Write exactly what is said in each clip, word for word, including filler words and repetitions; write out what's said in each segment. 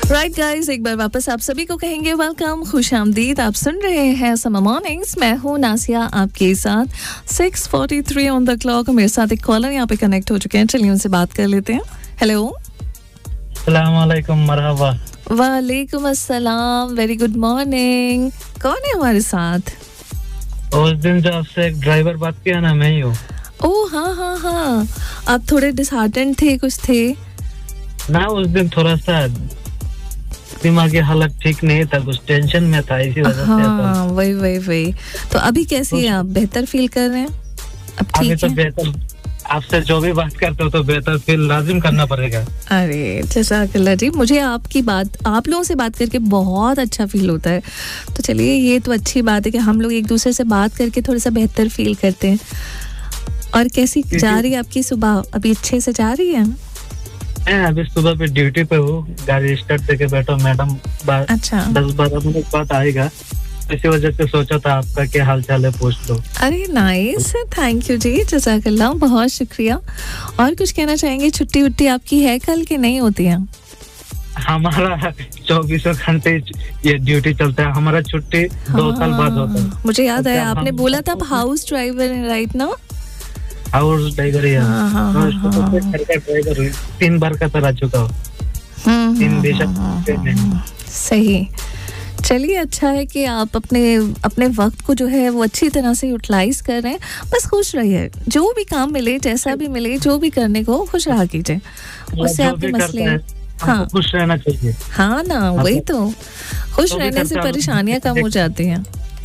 Right guys, एक बार वापस आप सभी को कहेंगे वेलकम, खुशामदीद। आप सुन रहे हैं समर मॉर्निंग्स। मैं हूँ नासिया आपके साथ। Six forty three on the clock. मेरे साथ एक कॉलर यहाँ पे कनेक्ट हो चुके हैं, चलिए उनसे बात कर लेते हैं। हेलो, अस्सलाम वालेकुम, मरहबा। वालेकुम अस्सलाम, वेरी गुड मॉर्निंग। कौन है हमारे साथ? उस दिन जो आपसे एक ड्राइवर बात किया ना, मैं ही हूँ। ओह हाँ हाँ हाँ, आप थोड़े डिसहार्टेंड थे, कुछ थे ना? उस दिन थोड़ा सा दिमागी हालत ठीक नहीं था, कुछ टेंशन में था, इसी वजह से। हाँ वही वही वही। तो अभी कैसी है आप? बेहतर फील कर रहे हैं? अब अभी ठीक तो है? बेहतर। आपसे जो भी बात करते हो तो बेहतर फील लाजिम करना पड़ेगा। अरे जज़ाकल्लाह जी, मुझे आपकी बात, आप लोगों से बात करके बहुत अच्छा फील होता है। तो चलिए, ये तो अच्छी बात है कि हम लोग एक दूसरे से बात करके थोड़ा सा बेहतर फील करते हैं। और कैसी जा रही है आपकी सुबह? अभी अच्छे से जा रही है? मैं अभी सुबह पे ड्यूटी पे हूँ, गाड़ी स्टार्ट देके बैठा। मैडम अच्छा, दस बारह मिनट बाद आएगा, इसी वजह से सोचा था आपका क्या हाल चाल है पूछ लो। अरे नाइस, थैंक यू जी, जज़ाकल्लाह, बहुत शुक्रिया। और कुछ कहना चाहेंगे? छुट्टी उट्टी आपकी है कल के नहीं होती है? हमारा चौबीसों घंटे ये ड्यूटी चलता है, हमारा छुट्टी दो साल बाद होता है। मुझे याद है, आपने बोला था आप हाउस ड्राइवर हैं, राइट ना? हाउस ड्राइवर है, हाँ, हाँ, हाँ, हाँ। ड्राइवर हूँ, तीन बार का तरह चुका हूँ, तीन देश। सही। चलिए, अच्छा है कि आप अपने अपने वक्त को जो है वो अच्छी तरह से यूटिलाइज कर रहे हैं। बस खुश रहिए, जो भी काम मिले, जैसा भी मिले, जो भी करने को खुश रहा कीजिए, उससे आपके मसले। हाँ, खुश रहना चाहिए। हाँ ना, वही तो, खुश रहने से परेशानियां कम हो जाती हैं।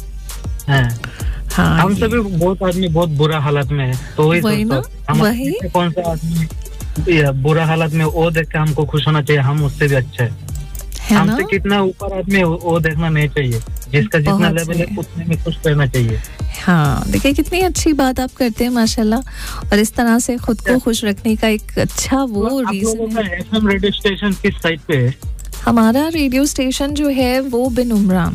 हाँ, हम सभी बहुत आदमी बहुत बुरा हालत में है, तो वही वही ना, वही कौन सा आदमी बुरा हालत में, वो देख के हमको खुश होना चाहिए, हम उससे भी अच्छे हैं। हमसे कितना ऊपर आदमी वो देखना नहीं चाहिए, जिसका जितना लेवल है उतने में खुश रहना चाहिए। हाँ, देखिए कितनी अच्छी बात आप करते हैं माशाल्लाह। और इस तरह से खुद को खुश रखने का एक अच्छा वो रीजन है। एफएम रेडियो स्टेशन किस साइड पे है? हमारा रेडियो स्टेशन जो है वो बिन उमरान,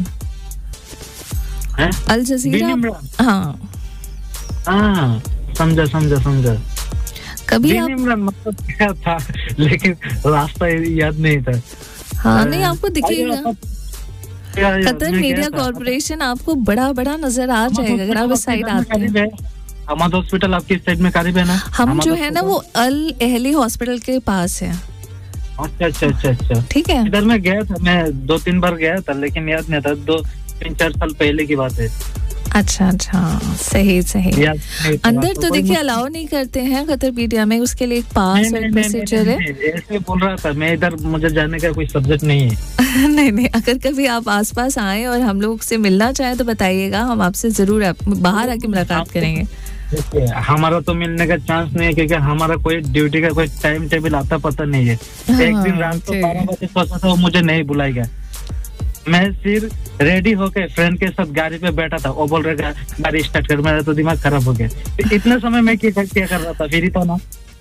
अल जजीरा। हाँ हाँ, समझा समझा समझा। कभी आप मतलब क्या था, लेकिन रास्ता याद नहीं था। हाँ, नहीं आपको दिखेगा, कतर मीडिया कॉर्पोरेशन आपको बड़ा बड़ा नजर आ जाएगा अगर आप इस साइड आते हैं। हमाद हॉस्पिटल आपकी साइड में करीब है ना? हम जो है ना वो अल अहली हॉस्पिटल के पास है। अच्छा अच्छा अच्छा अच्छा, ठीक है। इधर मैं गया था, मैं दो तीन बार गया था, लेकिन याद नहीं था, दो तीन चार साल पहले की बात है। अच्छा अच्छा, सही सही। अंदर तो देखिए अलाउ नहीं करते हैं कतर मीडिया में, उसके लिए एक पास और प्रोसीजर है। ऐसे बोल रहा था मैं, इधर मुझे जाने का कोई सब्जेक्ट नहीं है। नहीं नहीं, अगर कभी आप आसपास आए और हम लोग से मिलना चाहें तो बताइएगा, हम आपसे जरूर आप बाहर आके मुलाकात करेंगे। हमारा तो मिलने का चांस नहीं है, क्योंकि हमारा कोई ड्यूटी का कोई टाइम टेबल आता पता नहीं है। एक दिन रात को बारह बजे सोचा था वो मुझे नहीं बुलाएगा, मैं सिर्फ रेडी होके फ्रेंड के साथ गाड़ी पे बैठा था, वो बोल रहा गाड़ी स्टार्ट कर, मेरा तो दिमाग खराब हो गया। तो इतने समय मैं क्या क्या कर रहा था, फिर ही तो ना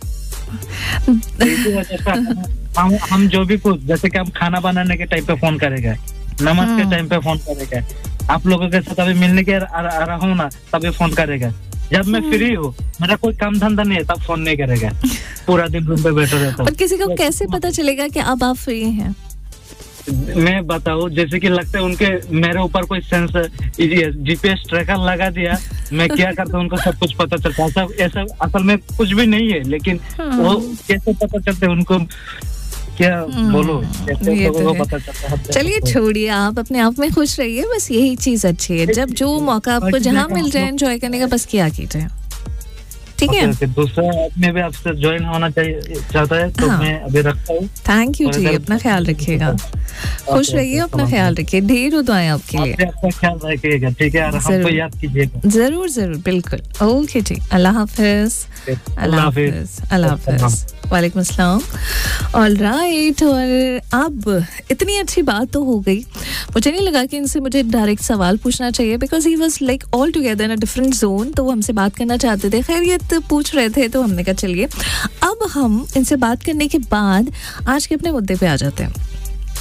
हम, हम जो भी कुछ, जैसे कि हम खाना बनाने के टाइम पे फोन करेगा, नमाज के टाइम पे फोन करेगा, आप लोगों के साथ अभी मिलने के आ रहा हूँ ना तभी फोन करेगा। जब मैं फ्री हूँ, मेरा कोई काम धंधा नहीं है, तब फोन नहीं करेगा, पूरा दिन रूम पे बैठा रहता हूँ। पर किसी को कैसे पता चलेगा कि अब आप फ्री हैं? मैं बताऊं, जैसे कि लगता है उनके मेरे ऊपर कोई सेंसर जीपीएस ट्रैकर लगा दिया, मैं क्या करता हूँ उनको सब कुछ पता चलता है। सब ऐसा असल में कुछ भी नहीं है, लेकिन वो कैसे पता चलते उनको, क्या बोलो, कैसे तो पता चलता है। चलिए छोड़िए, आप अपने आप में खुश रहिए, बस यही चीज अच्छी है। जब जो मौका आपको जहाँ मिल जाए एंजॉय करने का, बस किया कीजिए, ठीक है? दूसरा आदमी भी आपसे ज्वाइन होना चाहिए चाहता है, तो हाँ। मैं अभी रखता हूँ। थैंक यू जी, अपना ख्याल रखिएगा, खुश रहिए, अपना ख्याल रखिए, ढेर दुआएं आपके लिए। अपना ख्याल रखिएगा, ठीक है? और हमको याद कीजिएगा। जरूर जरूर, बिल्कुल। ओके जी, अल्लाह हाफिज। अल्लाह हाफिज, अल्लाह हाफिज। वालेकुम अस्सलाम। ऑल राइट, और अब इतनी अच्छी बात तो हो गई, मुझे नहीं लगा कि इनसे मुझे डायरेक्ट सवाल पूछना चाहिए, because he was like all together in a different zone. तो वो हमसे बात करना चाहते थे, खैरियत पूछ रहे थे, तो हमने कहा चलिए अब हम इनसे बात करने के बाद आज के अपने मुद्दे पे आ जाते हैं।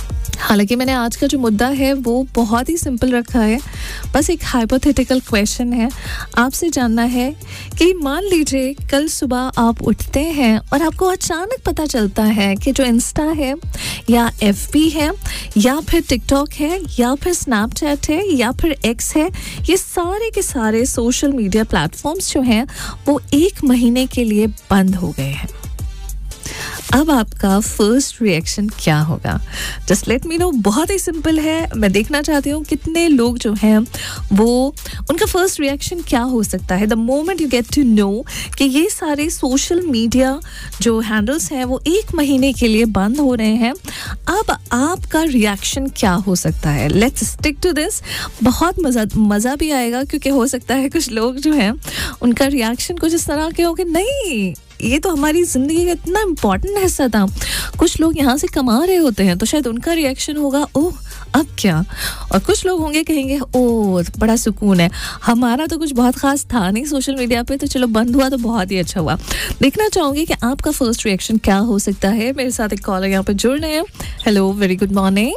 हालांकि मैंने आज का जो मुद्दा है वो बहुत ही सिंपल रखा है, बस एक हाइपोथेटिकल क्वेश्चन है। आपसे जानना है कि मान लीजिए कल सुबह आप उठते हैं और आपको अचानक पता चलता है कि जो इंस्टा है या एफबी है या फिर टिकटॉक है या फिर स्नैपचैट है या फिर एक्स है, ये सारे के सारे सोशल मीडिया प्लेटफॉर्म्स जो हैं वो एक महीने के लिए बंद हो गए हैं। अब आपका फर्स्ट रिएक्शन क्या होगा? Just let me know. बहुत ही सिंपल है, मैं देखना चाहती हूँ कितने लोग जो हैं वो उनका फर्स्ट रिएक्शन क्या हो सकता है the moment you get to know कि ये सारे सोशल मीडिया जो हैंडल्स हैं वो एक महीने के लिए बंद हो रहे हैं। अब आपका रिएक्शन क्या हो सकता है? Let's stick to this. बहुत मज़ा मज़ा भी आएगा, क्योंकि हो सकता है कुछ लोग जो हैं उनका रिएक्शन कुछ इस तरह के हो कि नहीं, ये तो हमारी ज़िंदगी का इतना इम्पॉर्टेंट हिस्सा था। कुछ लोग यहाँ से कमा रहे होते हैं तो शायद उनका रिएक्शन होगा ओह अब क्या, और कुछ लोग होंगे कहेंगे ओह बड़ा सुकून है, हमारा तो कुछ बहुत खास था नहीं सोशल मीडिया पे, तो चलो बंद हुआ तो बहुत ही अच्छा हुआ। देखना चाहूँगी कि आपका फर्स्ट रिएक्शन क्या हो सकता है। मेरे साथ एक कॉलर यहाँ पे जुड़ रहे हैं। Hello, very good morning.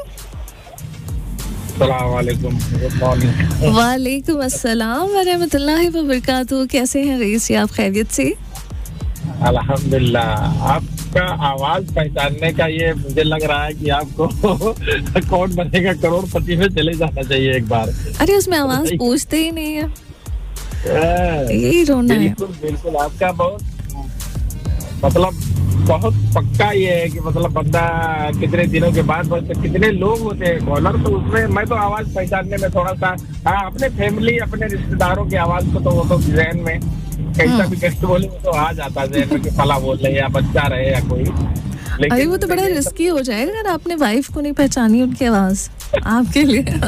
वालेकुम अस्सलाम व रहमतुल्लाहि व बरकातहू। कैसे हैं रईस, आप खैरियत से? अल्हम्दुलिल्लाह। आपका आवाज पहचानने का ये मुझे लग रहा है कि आपको कौन बनेगा करोड़पति में चले जाना चाहिए एक बार। अरे उसमें आवाज पूछते ही नहीं है, यही रोना है। बिल्कुल बिल्कुल, आपका बहुत मतलब बहुत पक्का ये है कि मतलब बंदा कितने दिनों के बाद, बस कितने लोग होते हैं कॉलर, तो उसमें मैं तो आवाज पहचानने में थोड़ा सा, हाँ अपने फैमिली अपने रिश्तेदारों की आवाज को तो वो तो जहन में कैसा भी कैसे बोले वो तो आ जाता है जहन में कि फला बोल रहे या बच्चा रहे या कोई। अरे वो तो बड़ा रिस्की हो जाएगा अगर आपने वाइफ को नहीं पहचानी उनकी आवाज आपके लिए।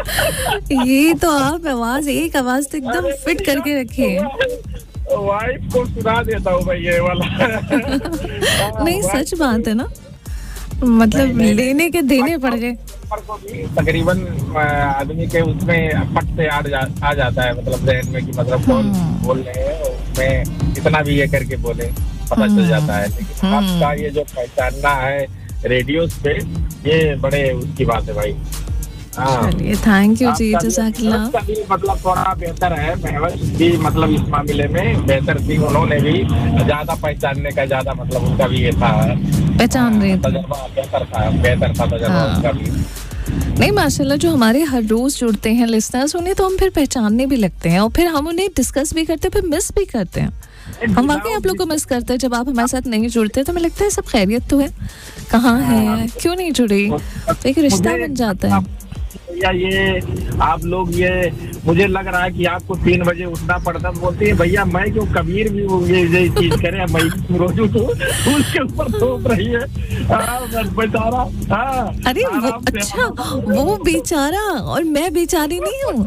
ये तो आप आवाज एक आवाज तो एकदम फिट करके रखी है। वाइफ को सुना देता हूँ भाई ये वाला। नहीं सच बात है ना, मतलब लेने के देने पड़ गए। तकरीबन आदमी के उसमें फट से आ, जा, आ जाता है मतलब जहन में कि मतलब कौन बोल रहे हैं, उसमें इतना भी ये करके बोले पता चल जाता है। लेकिन आपका ये जो पहचानना है रेडियो पे, ये बड़े उसकी बात है भाई। चलिए थैंक यू जी, जज़ाकल्लाह। मतलब थोड़ा बेहतर है, महवश भी मतलब इस मामले में बेहतर थी, उन्होंने भी ज्यादा पहचानने का ज्यादा मतलब उनका भी ये था, पहचान रहे थे, तजुर्बा बेहतर था बेहतर था तजुर्बा उनका भी। नहीं माशाल्लाह, जो हमारे हर रोज जुड़ते हैं लिसनर्स, उन्हें तो हम फिर पहचानने भी लगते हैं और फिर हम उन्हें डिस्कस भी करते हैं, फिर मिस भी करते हैं। हम वाकई आप लोग को मिस करते हैं जब आप हमारे साथ नहीं जुड़ते, तो हमें लगता है सब खैरियत तो है, कहाँ है, क्यों नहीं जुड़ी, तो एक रिश्ता बन जाता है। या ये आप लोग, ये मुझे लग रहा है कि आपको तीन बजे उठना पड़ता, बोलते हैं भैया मैं क्यों, कबीर भी ये ये चीज करे, मैं रोज उठूं, उसके ऊपर थोप रही है बेचारा। हाँ अरे वो अच्छा, वो बेचारा और मैं बेचारी नहीं हूँ,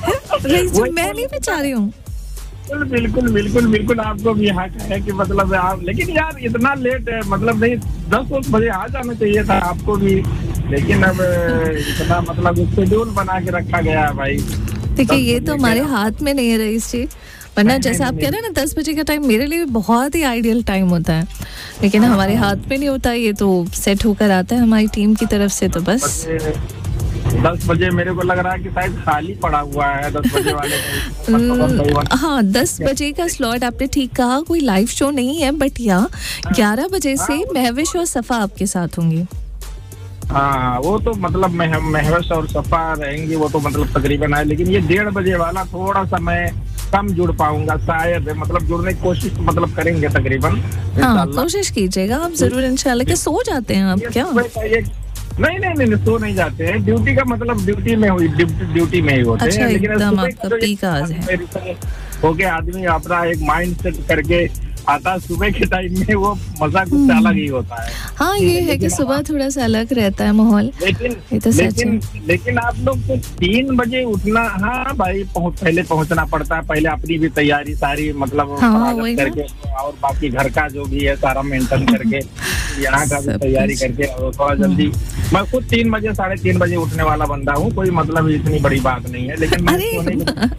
मैं नहीं बेचारी हूँ। बिल्कुल बिल्कुल बिल्कुल, आपको भी हक है कि मतलब आप, लेकिन यार इतना लेट है, मतलब नहीं दस दस बजे आ जाना चाहिए था आपको भी, लेकिन अब इतना मतलब शेड्यूल बना के रखा गया है भाई। देखिए ये तो हमारे हाथ में नहीं है रईस जी, वरना जैसे आप कह रहे हैं ना दस बजे का टाइम मेरे लिए बहुत ही आइडियल टाइम होता है, लेकिन हमारे हाथ में नहीं होता, ये तो सेट होकर आता है हमारी टीम की तरफ से। तो बस दस बजे मेरे को लग रहा है कि शायद खाली पड़ा हुआ है दस बजे वाले। हाँ दस बजे का स्लॉट आपने ठीक कहा, कोई लाइव शो नहीं है, बट या ग्यारह बजे से महविश और सफा आपके साथ होंगी। हाँ वो तो मतलब महविश और सफा रहेंगी, वो तो मतलब तकरीबन है, लेकिन ये डेढ़ बजे वाला थोड़ा सा मैं कम जुड़ पाऊंगा शायद, मतलब जुड़ने की कोशिश मतलब करेंगे तकरीबन। हाँ कोशिश कीजिएगा आप जरूर इंशाल्लाह। के सो जाते हैं आप क्या? नहीं नहीं नहीं सो नहीं जाते हैं, ड्यूटी का मतलब ड्यूटी में हुई ड्यूटी में ही होते अच्छा, हैं, लेकिन आपका पीक आवर्स है होके आदमी अपना एक माइंड सेट करके आता सुबह के टाइम में, वो मजा कुछ अलग ही होता है। हाँ ये है कि सुबह थोड़ा सा अलग रहता है माहौल, लेकिन तो लेकिन लेकिन आप लोग तो तीन बजे उठना, हाँ भाई पहुँच पहले पहुँचना पड़ता है, पहले अपनी भी तैयारी सारी मतलब हाँ, करके और बाकी घर का जो भी है सारा मेंटेन करके यहाँ का भी तैयारी करके थोड़ा जल्दी। मैं खुद तीन बजे साढ़े तीन बजे उठने वाला बंदा हूँ, कोई मतलब इतनी बड़ी बात नहीं है, लेकिन अरे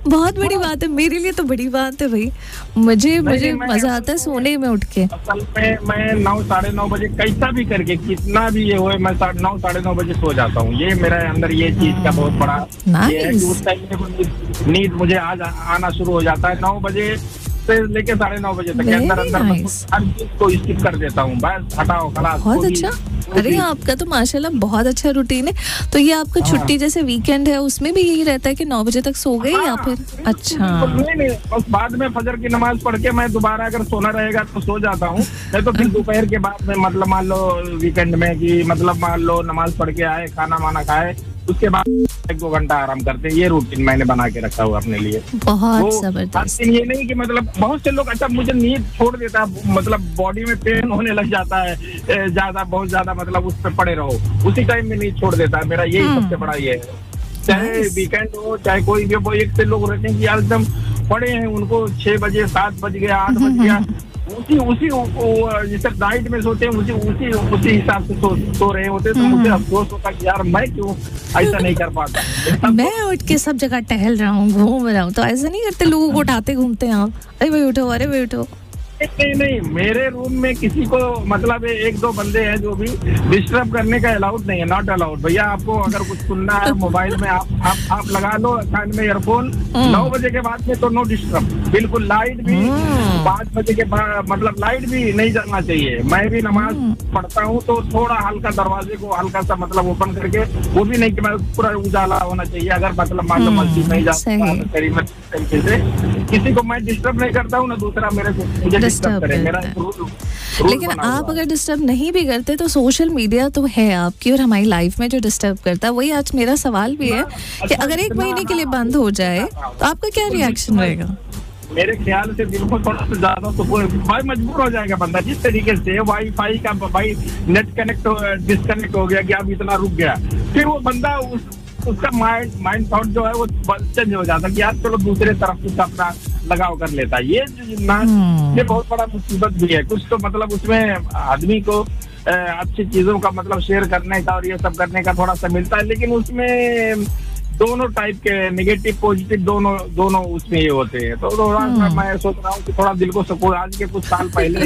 बहुत बड़ी बात है, मेरे लिए तो बड़ी बात है भाई। मुझे मुझे मजा आता है सोने में उठ के। असल में मैं नौ साढ़े नौ बजे कैसा भी करके कितना भी ये होए मैं साढ़े नौ साढ़े नौ बजे सो जाता हूँ। ये मेरे अंदर ये चीज का बहुत बड़ा ये है कि उस टाइम में नींद मुझे आज आना शुरू हो जाता है। नौ बजे से लेके साढ़े नौ बजे तक अंदर अंदर हर चीज को स्किप कर देता हूँ, बस हटाओ खलास। बहुत अच्छा। अरे आपका तो माशाल्लाह बहुत अच्छा रूटीन है। तो ये आपका छुट्टी जैसे वीकेंड है उसमें भी यही रहता है कि नौ बजे तक सो गए या फिर? अच्छा नहीं नहीं, बस बाद में फजर की नमाज पढ़ के मैं दोबारा अगर सोना रहेगा तो सो जाता हूँ, नहीं तो फिर दोपहर के बाद में मतलब मान लो वीकेंड में कि मतलब मान लो नमाज पढ़ के आए, खाना वाना खाए, उसके बाद एक दो घंटा आराम करते हैं। ये रूटीन मैंने बना के रखा हुआ अपने लिए। बहुत जबरदस्त। ये नहीं कि मतलब बहुत से लोग अच्छा मुझे नींद छोड़ देता है, मतलब बॉडी में पेन होने लग जाता है ज्यादा बहुत ज्यादा, मतलब उस पर पड़े रहो उसी टाइम में नींद छोड़ देता है। मेरा यही सबसे बड़ा ये है, चाहे वीकेंड हो चाहे कोई भी हो। एक से लोग रहते हैं कि यार एकदम पड़े हैं, उनको छह बजे सात बज गया आठ बज गया उसी उसी जैसे नाइट में सोते हैं उसी उसी उसी हिसाब से सो सो रहे होते, तो मुझे अफसोस होता कि यार मैं क्यों ऐसा नहीं कर पाता। मैं उठ के सब जगह टहल रहा हूँ, घूम रहा हूँ, तो ऐसा नहीं करते लोगों को उठाते घूमते हैं आप? अरे भाई उठो, अरे भाई उठो। नहीं नहीं, मेरे रूम में किसी को मतलब एक दो बंदे हैं जो भी डिस्टर्ब करने का अलाउड नहीं है, नॉट अलाउड। भैया आपको अगर कुछ सुनना है मोबाइल में आप आप, आप लगा लो कान में ईयरफोन, नौ बजे के बाद में तो नो डिस्टर्ब, बिल्कुल। लाइट भी पाँच बजे के बाद मतलब लाइट भी नहीं जलना चाहिए। मैं भी नमाज पढ़ता हूँ तो थोड़ा हल्का दरवाजे को हल्का सा मतलब ओपन करके, वो भी नहीं कि मैं पूरा उजाला होना चाहिए। अगर मतलब मान लो मस्जिद नहीं जाता तरीके से किसी को मैं डिस्टर्ब नहीं करता हूँ ना दूसरा मेरे को मुझे डिस्टर्ब करे। मेरा रूल, रूल लेकिन आप अगर डिस्टर्ब नहीं भी करते तो सोशल मीडिया तो है आपकी और हमारी लाइफ में जो डिस्टर्ब करता है। वही आज मेरा सवाल भी है कि अगर एक महीने के लिए बंद हो जाए तो आपका क्या रिएक्शन रहेगा? मेरे ख्याल से दिल को थोड़ा सा ज्यादा तो भाई मजबूर हो जाएगा बंदा। जिस तरीके से वाईफाई का भाई नेट कनेक्ट डिस्कनेक्ट हो गया कि अब इतना रुक गया, फिर वो बंदा उस उसका माइंड माइंड थॉट जो है वो चेंज हो जाता है कि यार चलो दूसरे तरफ से अपना लगाव कर लेता है। ये ना ये बहुत बड़ा मुसीबत भी है। कुछ तो मतलब उसमें आदमी को अच्छी चीजों का मतलब शेयर करने का और ये सब करने का थोड़ा सा मिलता है, लेकिन उसमें दोनों टाइप के नेगेटिव पॉजिटिव दोनों दोनों उसमें ये होते हैं। तो थोड़ा सा मैं सोच रहा हूँ कि थोड़ा दिल को सुकून, आज के कुछ साल पहले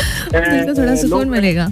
दिल को थोड़ा सुकून मिलेगा।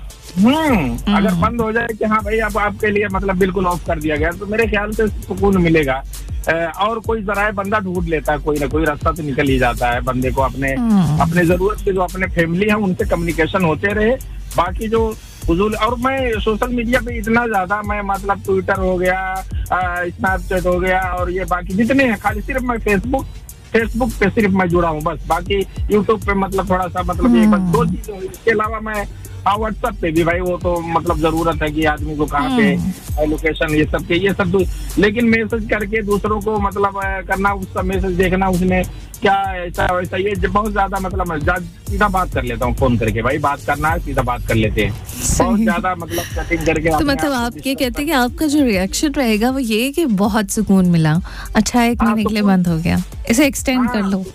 हम्म अगर बंद हो जाए कि हाँ भाई अब आपके लिए मतलब बिल्कुल ऑफ कर दिया गया, तो मेरे ख्याल से सुकून मिलेगा। और कोई जराए बंदा ढूंढ लेता है, कोई ना कोई रास्ता तो निकल ही जाता है बंदे को। अपने अपने जरूरत के जो अपने फैमिली है उनसे कम्युनिकेशन होते रहे। बाकी जो फजूल, और मैं सोशल मीडिया पे इतना ज्यादा मैं मतलब ट्विटर हो गया, स्नैपचैट हो गया और ये बाकी जितने हैं, खाली सिर्फ मैं फेसबुक फेसबुक पे सिर्फ मैं जुड़ा हूँ बस। बाकी यूट्यूब पे मतलब थोड़ा सा मतलब ये बस दो चीजें। इसके अलावा मैं हाँ व्हाट्सएप पे भी भाई वो तो मतलब जरूरत है कि आदमी को कहाँ पे लोकेशन ये सब के ये सब, लेकिन मैसेज करके दूसरों को मतलब करना, उसका मैसेज देखना उसमें क्या ऐसा वैसा, ये बहुत ज्यादा मतलब सीधा बात कर लेता हूँ फोन करके। भाई बात करना है सीधा बात कर लेते हैं, बहुत ज्यादा मतलब सेटिंग करके। तो मतलब आप ये कहते हैं कि आपका जो रिएक्शन रहेगा वो ये कि बहुत सुकून मिला, अच्छा एक महीने के लिए बंद हो गया, इसे एक्सटेंड कर लो।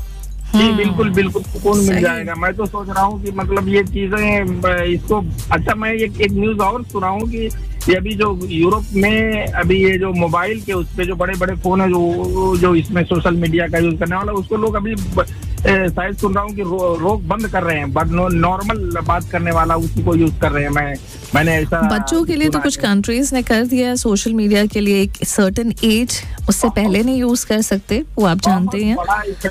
जी बिल्कुल बिल्कुल सुकून मिल जाएगा। मैं तो सोच रहा हूँ कि मतलब ये चीजें इसको अच्छा मैं एक एक न्यूज और सुना हूँ कि ये अभी जो यूरोप में अभी ये जो मोबाइल के उस पे जो बड़े बड़े फोन है जो जो इसमें सोशल मीडिया का यूज करने वाला, उसको लोग अभी शायद सुन रहा हूँ कि रो, रोक बंद कर रहे हैं, बट नॉर्मल बात करने वाला उसी को यूज कर रहे हैं। मैं मैंने ऐसा बच्चों के लिए तो कुछ कंट्रीज ने कर दिया है सोशल मीडिया के लिए एक सर्टेन एज, उससे पहले नहीं यूज कर सकते, वो आप जानते हैं।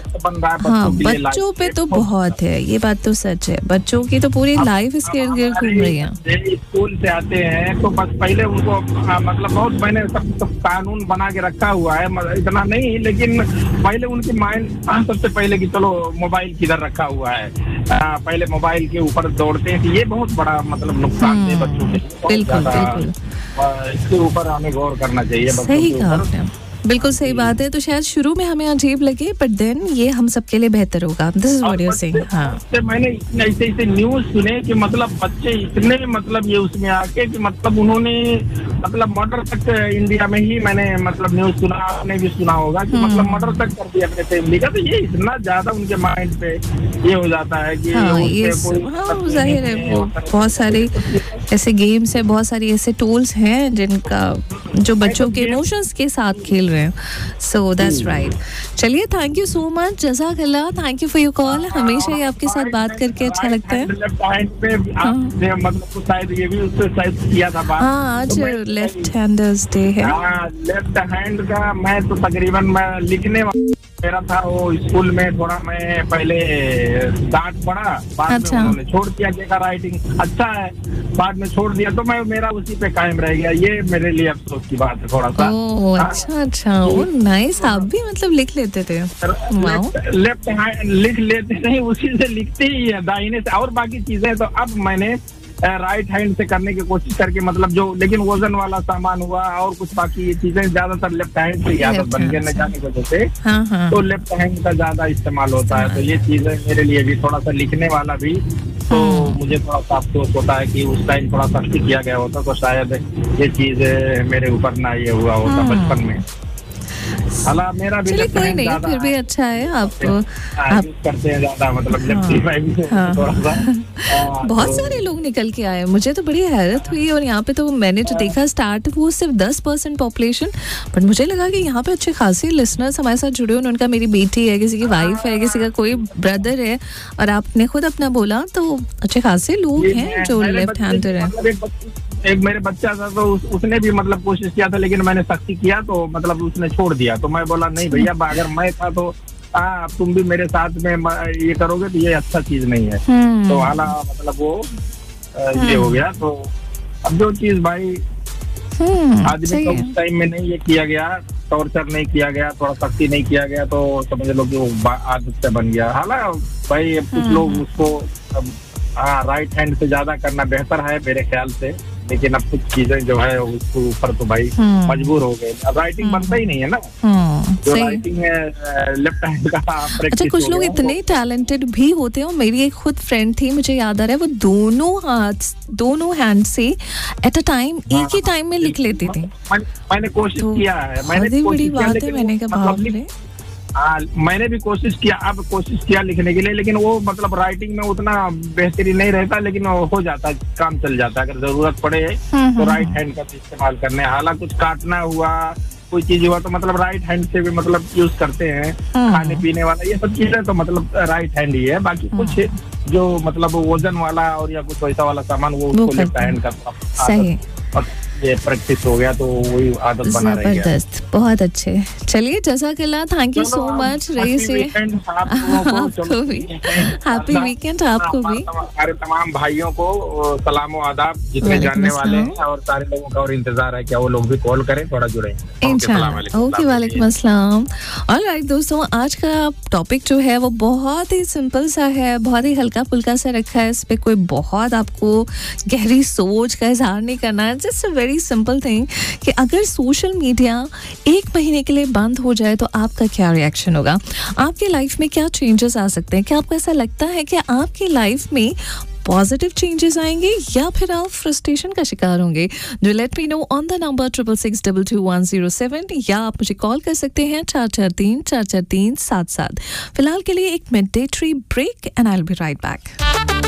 हाँ बच्चों पे तो बहुत है, ये बात तो सच है। बच्चों की तो पूरी लाइफ इसके इर्द गिर्द घूम रही है। स्कूल से आते हैं तो बस पहले उनको मतलब बहुत मैंने सब सब कानून बना के रखा हुआ है, इतना नहीं लेकिन पहले उनकी माइंड सबसे पहले कि चलो मोबाइल किधर रखा हुआ है, आ, पहले मोबाइल के ऊपर दौड़ते हैं। ये बहुत बड़ा मतलब नुकसान है बच्चों के। बिल्कुल बिल्कुल इसके ऊपर हमें गौर करना चाहिए। सही कहा आपने, बिल्कुल सही बात है। तो शायद शुरू में हमें अजीब लगे बट देन ये हम सबके लिए बेहतर होगा। This is what you are saying. हां मैंने ऐसे ऐसे न्यूज सुने कि मतलब बच्चे इतने मतलब ये उसमें आके कि मतलब उन्होंने मतलब मर्डर तक इंडिया में ही मैंने मतलब न्यूज सुना, आपने भी सुना होगा कि मतलब मर्डर तक कर दिया अपने फैमिली का। तो ये इतना ज्यादा उनके माइंड पे ये हो जाता है कि हाँ, ये हाँ, जाहिर है वो बहुत सारे ऐसे गेम्स है, बहुत सारी ऐसे टूल्स हैं जिनका जो बच्चों के इमोशंस के साथ खेल रहे हैं. So that's right. चलिए, थैंक यू सो मच, जज़ाकल्लाह, thank you for your call. हमेशा ही आपके साथ बात करके अच्छा लगता है. लेफ्ट हैंड पे आपने मतलब शायद ये भी उससे शायद किया था बात. हाँ, आज लेफ्ट हैंडर्स डे है. हाँ, लेफ्ट हैंड का मैं तो तकरीबन मैं लिखने मेरा था वो स्कूल में थोड़ा मैं पहले डांट पड़ा, बाद अच्छा. में उन्होंने छोड़ दिया, देखा राइटिंग अच्छा है, बाद में छोड़ दिया, तो मैं मेरा उसी पे कायम रह गया. ये मेरे लिए अफसोस की बात है थोड़ा सा. ओह अच्छा अच्छा, ओ नाइस. आप भी मतलब लिख लेते थे? लेफ्ट हैंड लिख लेते नहीं, उसी से लिखते ही है दाहिने से, और बाकी चीजें तो अब मैंने राइट हैंड से करने की कोशिश करके मतलब जो, लेकिन वजन वाला सामान हुआ और कुछ बाकी ये चीजें ज्यादातर लेफ्ट हैंड से आदत बन के न जाने की वजह से, हाँ, हाँ. तो लेफ्ट हैंड का ज्यादा इस्तेमाल होता है. तो ये चीजें मेरे लिए भी थोड़ा सा लिखने वाला भी तो मुझे थोड़ा सा अफसोस होता है कि उस टाइम थोड़ा सख्ती किया गया होता तो शायद ये चीज मेरे ऊपर ना ये हुआ होता बचपन में. हालांकि मेरा भी चलिए कोई नहीं, फिर भी अच्छा है आप आप करते हैं ज्यादा मतलब लेफ्टी में थोड़ा सा. बहुत सारे लोग निकल के आए, मुझे तो बड़ी हैरत हुई. और यहाँ पे तो मैंने जो देखा स्टार्ट वो सिर्फ दस परसेंट पॉपुलेशन, बट मुझे लगा कि यहाँ पे अच्छे खासे लिसनर्स हमारे साथ जुड़े हुए. उनका मेरी बेटी है, किसी की वाइफ है, किसी का कोई ब्रदर है, और आपने खुद अपना बोला, तो अच्छे खासे लोग हैं जो लेफ्ट हैंडर है. एक मेरे बच्चा था तो उस, उसने भी मतलब कोशिश किया था, लेकिन मैंने सख्ती किया तो मतलब उसने छोड़ दिया. तो मैं बोला नहीं भैया, अगर मैं था तो हाँ तुम भी मेरे साथ में ये करोगे तो ये अच्छा चीज नहीं है. तो हालां मतलब वो ये हो गया. तो अब जो चीज भाई आदमी को उस टाइम में नहीं ये किया गया, टॉर्चर नहीं किया गया, थोड़ा सख्ती नहीं किया गया, तो समझ लो कि वो आदत से बन गया. हालांकि भाई कुछ लोग उसको हाँ राइट हैंड से ज्यादा करना बेहतर है मेरे ख्याल से, लेकिन अब कुछ चीजें जो है उसके ऊपर तो भाई मजबूर हो गए. अब राइटिंग बनता ही नहीं है ना, जो राइटिंग है लेफ्ट हैंड का. अच्छा, कुछ लोग इतने टैलेंटेड भी होते हैं. और मेरी एक खुद फ्रेंड थी, मुझे याद आ रहा है, वो दोनों हाथ दोनों हैंड से एट अ टाइम एक ही टाइम में लिख लेती थी. मैंने कोशिश किया है, मैंने बड़ी बात है. मैंने कहा बाप रे. हाँ मैंने भी कोशिश किया, अब कोशिश किया लिखने के लिए, लेकिन वो मतलब राइटिंग में उतना बेहतरीन नहीं रहता, लेकिन हो जाता है, काम चल जाता है. अगर जरूरत पड़े तो राइट हैंड का इस्तेमाल करने. हालांकि कुछ काटना हुआ, कोई चीज हुआ तो मतलब राइट हैंड से भी मतलब यूज करते हैं. खाने पीने वाला ये सब चीजें तो मतलब राइट हैंड ही है. बाकी कुछ जो मतलब वजन वाला और या कुछ वैसा वाला सामान वो उसको लेफ्ट हैंड का. सही, ये प्रैक्टिस हो गया तो वही आदत बना रही है. जबरदस्त, बहुत अच्छे. चलिए जज़ाकल्लाह, थैंक यू सो मच. रही से आपको भी हैप्पी वीकेंड. आपको भी, सारे तमाम भाइयों को सलाम व आदाब, जितने जानने वाले हैं, और सारे लोगों का और इंतजार है क्या वो लोग भी कॉल करें, थोड़ा जुड़े. ओके, वालेकुम अस्सलाम. ऑलराइट दोस्तों, आज का टॉपिक जो है वो बहुत ही सिंपल सा है, बहुत ही हल्का फुल्का सा रखा है. इस पे कोई बहुत आपको गहरी सोच का इजहार नहीं करना है. Just a very simple thing कि अगर सोशल मीडिया एक महीने के लिए बंद हो जाए तो आपका क्या रिएक्शन होगा? आपकी लाइफ में क्या चेंजेस आ सकते हैं? क्या आपको ऐसा लगता है कि आपकी लाइफ में पॉजिटिव चेंजेस आएंगे या फिर आप फ्रस्ट्रेशन का शिकार होंगे? Do let me know on the number triple six double two one zero seven, या आप मुझे कॉल कर सकते हैं चार चार तीन चार चार तीन सात सात. फिलहाल के लिए एक mandatory break and I will be right back.